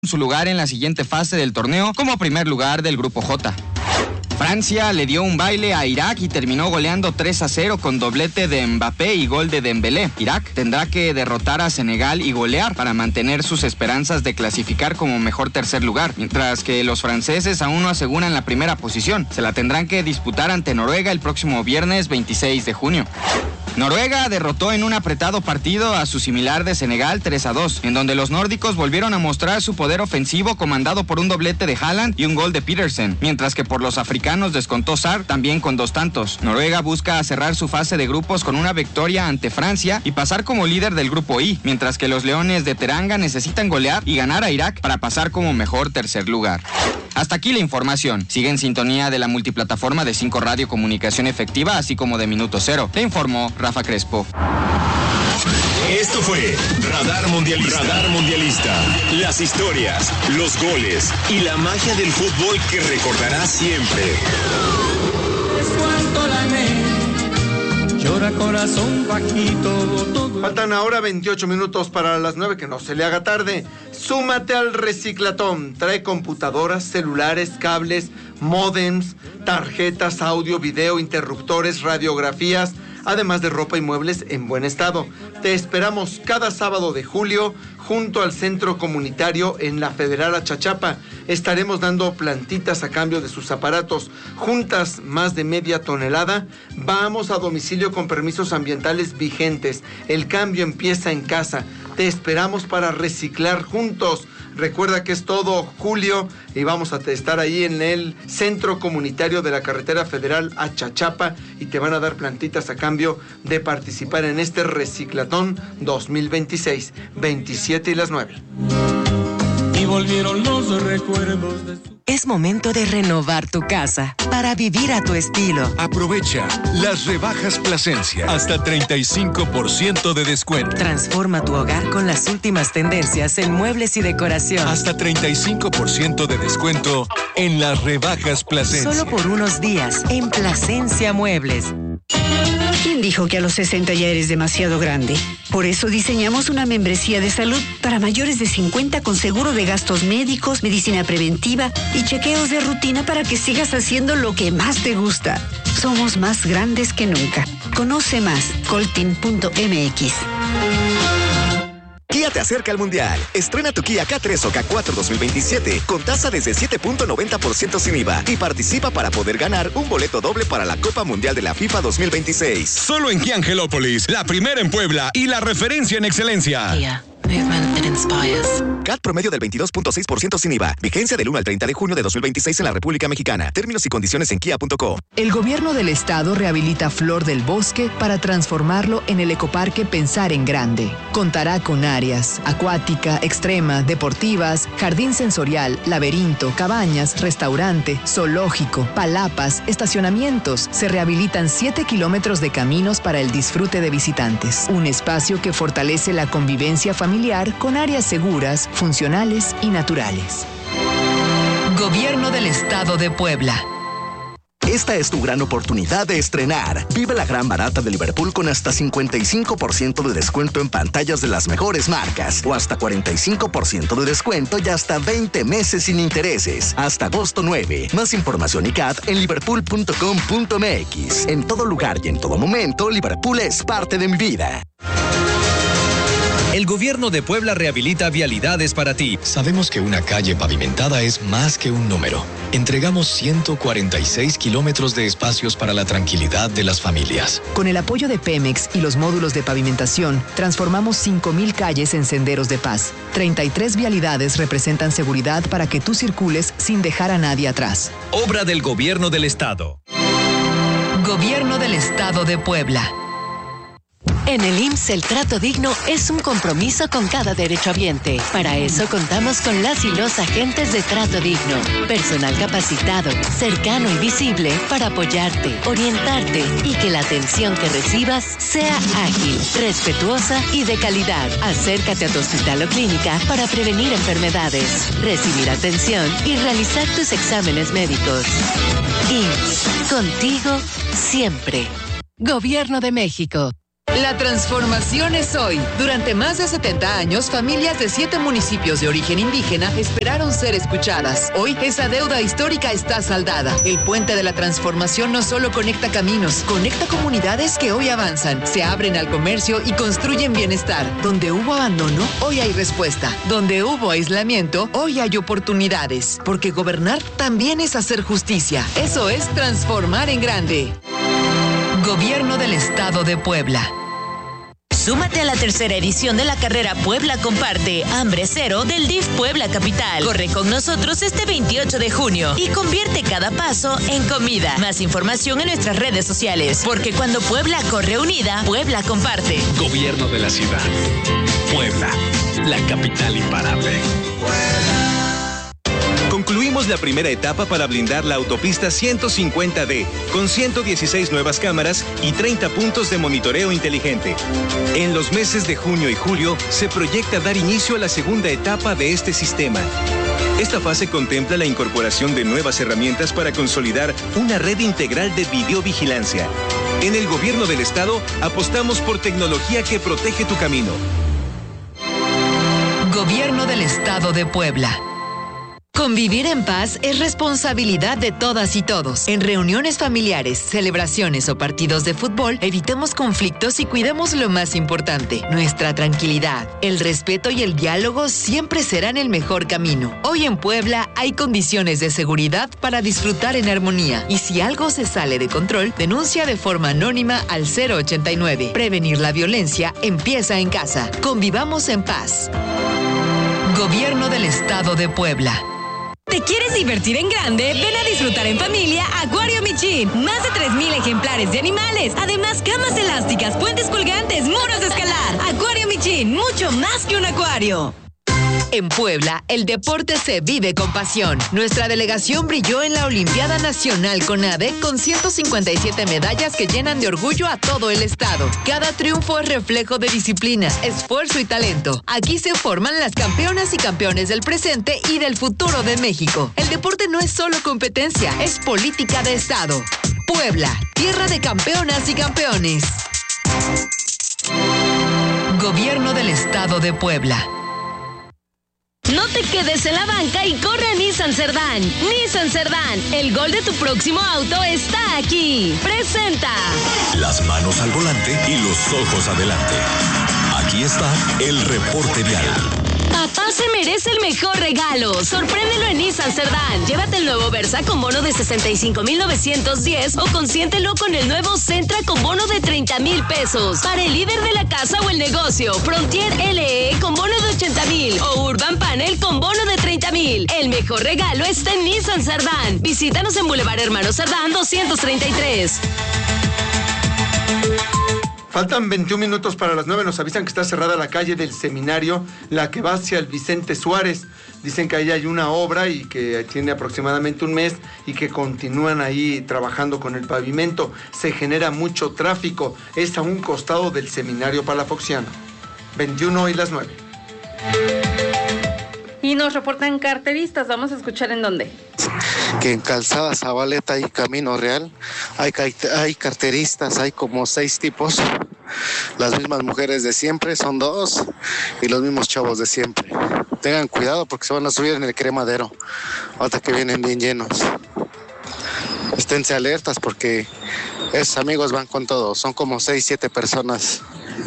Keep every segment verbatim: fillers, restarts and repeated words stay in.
su lugar en la siguiente fase del torneo como primer lugar del Grupo J. Francia le dio un baile a Irak y terminó goleando tres a cero con doblete de Mbappé y gol de Dembélé. Irak tendrá que derrotar a Senegal y golear para mantener sus esperanzas de clasificar como mejor tercer lugar, mientras que los franceses aún no aseguran la primera posición. Se la tendrán que disputar ante Noruega el próximo viernes veintiséis de junio. Noruega derrotó en un apretado partido a su similar de Senegal tres a dos, en donde los nórdicos volvieron a mostrar su poder ofensivo comandado por un doblete de Haaland y un gol de Petersen, mientras que por los africanos descontó Sarr también con dos tantos. Noruega busca cerrar su fase de grupos con una victoria ante Francia y pasar como líder del grupo I, mientras que los Leones de Teranga necesitan golear y ganar a Irak para pasar como mejor tercer lugar. Hasta aquí la información. Sigue en sintonía de la multiplataforma de cinco Radio Comunicación Efectiva, así como de Minuto Cero. Te informó Rafa Crespo. Esto fue Radar Mundialista. Radar Mundialista. Las historias, los goles y la magia del fútbol que recordarás siempre. Llora corazón bajito. Faltan ahora veintiocho minutos para las nueve, que no se le haga tarde. Súmate al Reciclatón. Trae computadoras, celulares, cables, módems, tarjetas, audio, video, interruptores, radiografías, además de ropa y muebles en buen estado. Te esperamos cada sábado de julio junto al Centro Comunitario en la Federal Achachapa. Estaremos dando plantitas a cambio de sus aparatos. Juntas más de media tonelada. Vamos a domicilio con permisos ambientales vigentes. El cambio empieza en casa. Te esperamos para reciclar juntos. Recuerda que es todo julio y vamos a estar ahí en el Centro Comunitario de la Carretera Federal Achachapa y te van a dar plantitas a cambio de participar en este Reciclatón dos mil veintiséis, veintisiete y las nueve. Y volvieron los recuerdos de su... Es momento de renovar tu casa para vivir a tu estilo. Aprovecha las rebajas Plasencia. Hasta treinta y cinco por ciento de descuento. Transforma tu hogar con las últimas tendencias en muebles y decoración. Hasta treinta y cinco por ciento de descuento en las rebajas Plasencia. Solo por unos días en Plasencia Muebles. ¿Quién dijo que a los sesenta ya eres demasiado grande? Por eso diseñamos una membresía de salud para mayores de cincuenta con seguro de gastos médicos, medicina preventiva y chequeos de rutina para que sigas haciendo lo que más te gusta. Somos más grandes que nunca. Conoce más, coltin punto m x. Kia te acerca al Mundial. Estrena tu Kia K tres o K cuatro dos mil veintisiete con tasa desde siete punto noventa por ciento sin I V A y participa para poder ganar un boleto doble para la Copa Mundial de la FIFA dos mil veintiséis. Solo en Kia Angelópolis, la primera en Puebla y la referencia en excelencia. Kia. Movement that inspires. C A T promedio del veintidós punto seis por ciento sin I V A. Vigencia del uno al treinta de junio de dos mil veintiséis en la República Mexicana. Términos y condiciones en kia punto com. El gobierno del estado rehabilita Flor del Bosque para transformarlo en el ecoparque Pensar en Grande. Contará con áreas acuática, extrema, deportivas, jardín sensorial, laberinto, cabañas, restaurante, zoológico, palapas, estacionamientos. Se rehabilitan siete kilómetros de caminos para el disfrute de visitantes. Un espacio que fortalece la convivencia familiar con áreas seguras, funcionales y naturales. Gobierno del Estado de Puebla. Esta es tu gran oportunidad de estrenar. Vive la gran barata de Liverpool con hasta cincuenta y cinco por ciento de descuento en pantallas de las mejores marcas o hasta cuarenta y cinco por ciento de descuento y hasta veinte meses sin intereses. Hasta agosto nueve. Más información y C A T en liverpool punto com punto m x. En todo lugar y en todo momento, Liverpool es parte de mi vida. El gobierno de Puebla rehabilita vialidades para ti. Sabemos que una calle pavimentada es más que un número. Entregamos ciento cuarenta y seis kilómetros de espacios para la tranquilidad de las familias. Con el apoyo de Pemex y los módulos de pavimentación, transformamos cinco mil calles en senderos de paz. treinta y tres vialidades representan seguridad para que tú circules sin dejar a nadie atrás. Obra del Gobierno del Estado. Gobierno del Estado de Puebla. En el I M S S el trato digno es un compromiso con cada derechohabiente. Para eso contamos con las y los agentes de trato digno. Personal capacitado, cercano y visible para apoyarte, orientarte y que la atención que recibas sea ágil, respetuosa y de calidad. Acércate a tu hospital o clínica para prevenir enfermedades, recibir atención y realizar tus exámenes médicos. I M S S, contigo siempre. Gobierno de México. La transformación es hoy. Durante más de setenta años, familias de siete municipios de origen indígena esperaron ser escuchadas. Hoy, esa deuda histórica está saldada. El puente de la transformación no solo conecta caminos, conecta comunidades que hoy avanzan, se abren al comercio y construyen bienestar. Donde hubo abandono, hoy hay respuesta. Donde hubo aislamiento, hoy hay oportunidades. Porque gobernar también es hacer justicia. Eso es transformar en grande. Gobierno del Estado de Puebla. Súmate a la tercera edición de la carrera Puebla Comparte, Hambre Cero del D I F Puebla Capital. Corre con nosotros este veintiocho de junio y convierte cada paso en comida. Más información en nuestras redes sociales, porque cuando Puebla corre unida, Puebla comparte. Gobierno de la ciudad. Puebla, la capital imparable. Concluimos la primera etapa para blindar la autopista ciento cincuenta D, con ciento dieciséis nuevas cámaras y treinta puntos de monitoreo inteligente. En los meses de junio y julio se proyecta dar inicio a la segunda etapa de este sistema. Esta fase contempla la incorporación de nuevas herramientas para consolidar una red integral de videovigilancia. En el Gobierno del Estado apostamos por tecnología que protege tu camino. Gobierno del Estado de Puebla. Convivir en paz es responsabilidad de todas y todos. En reuniones familiares, celebraciones o partidos de fútbol, evitemos conflictos y cuidemos lo más importante, nuestra tranquilidad. El respeto y el diálogo siempre serán el mejor camino. Hoy en Puebla hay condiciones de seguridad para disfrutar en armonía. Y si algo se sale de control, denuncia de forma anónima al cero ochenta y nueve. Prevenir la violencia empieza en casa. Convivamos en paz. Gobierno del Estado de Puebla. ¿Te quieres divertir en grande? Ven a disfrutar en familia Acuario Michin. Más de tres mil ejemplares de animales. Además, camas elásticas, puentes colgantes, muros de escalar. Acuario Michin, mucho más que un acuario. En Puebla, el deporte se vive con pasión. Nuestra delegación brilló en la Olimpiada Nacional CONADE con ciento cincuenta y siete medallas que llenan de orgullo a todo el estado. Cada triunfo es reflejo de disciplina, esfuerzo y talento. Aquí se forman las campeonas y campeones del presente y del futuro de México. El deporte no es solo competencia, es política de estado. Puebla, tierra de campeonas y campeones. Gobierno del Estado de Puebla. No te quedes en la banca y corre a Nissan Cerdán. Nissan Cerdán, el gol de tu próximo auto está aquí. Presenta. Las manos al volante y los ojos adelante. Aquí está el reporte vial. Papá se merece el mejor regalo. Sorpréndelo en Nissan Cerdán. Llévate el nuevo Versa con bono de sesenta y cinco mil novecientos diez o consiéntelo con el nuevo Sentra con bono de treinta mil pesos. Para el líder de la casa o el negocio, Frontier L E con bono de ochenta mil o Urban Panel con bono de treinta mil. El mejor regalo está en Nissan Cerdán. Visítanos en Boulevard Hermano Cerdán doscientos treinta y tres. Faltan veintiún minutos para las nueve. Nos avisan que está cerrada la calle del Seminario, la que va hacia el Vicente Suárez. Dicen que ahí hay una obra y que tiene aproximadamente un mes y que continúan ahí trabajando con el pavimento. Se genera mucho tráfico. Es a un costado del Seminario Palafoxiano. veintiuno y las nueve. Y nos reportan carteristas. Vamos a escuchar en dónde. Que en Calzada Zabaleta y Camino Real hay, hay carteristas, hay como seis tipos. Las mismas mujeres de siempre, son dos, y los mismos chavos de siempre. Tengan cuidado porque se van a subir en el cremadero, hasta que vienen bien llenos. Esténse alertas porque esos amigos van con todo, son como seis, siete personas.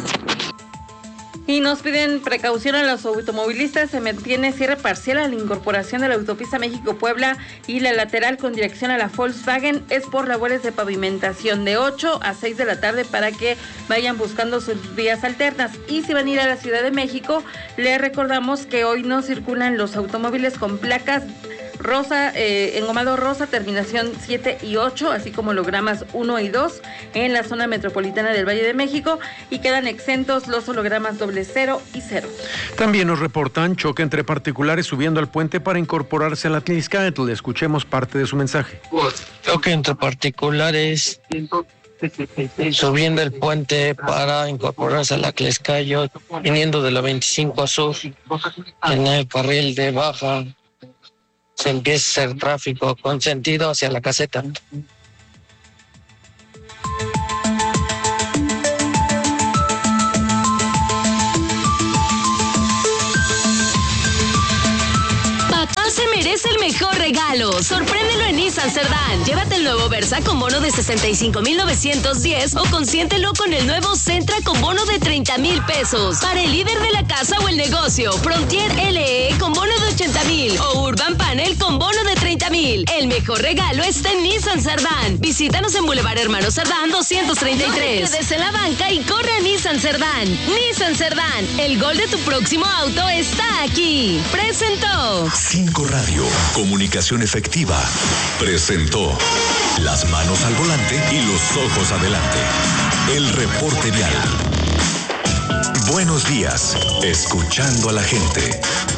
Y nos piden precaución a los automovilistas. Se mantiene cierre parcial a la incorporación de la autopista México-Puebla y la lateral con dirección a la Volkswagen. Es por labores de pavimentación de ocho a seis de la tarde para que vayan buscando sus vías alternas. Y si van a ir a la Ciudad de México, les recordamos que hoy no circulan los automóviles con placas rosa, eh, engomado rosa, terminación siete y ocho, así como hologramas uno y dos en la zona metropolitana del Valle de México, y quedan exentos los hologramas doble cero y cero. También nos reportan choque entre particulares subiendo al puente para incorporarse a la Tliscáyatl. Escuchemos parte de su mensaje. Choque entre particulares subiendo el puente para incorporarse a la Tliscáyatl, viniendo de la veinticinco a sur, en el carril de baja. Se empieza a hacer tráfico con sentido hacia la caseta. se merece el mejor regalo. Sorpréndelo en Nissan Cerdán. Llévate el nuevo Versa con bono de sesenta y cinco mil novecientos diez o consiéntelo con el nuevo Sentra con bono de treinta mil pesos. Para el líder de la casa o el negocio, Frontier L E con bono de ochenta mil o Urban Panel con bono de treinta mil. El mejor regalo está en Nissan Cerdán. Visítanos en Boulevard Hermano Cerdán doscientos treinta y tres. No te quedes en la banca y corre a Nissan Cerdán. Nissan Cerdán, el gol de tu próximo auto está aquí. Presentó Cinco Radio, comunicación efectiva. Presentó las manos al volante y los ojos adelante. El reporte vial. Buenos días, escuchando a la gente.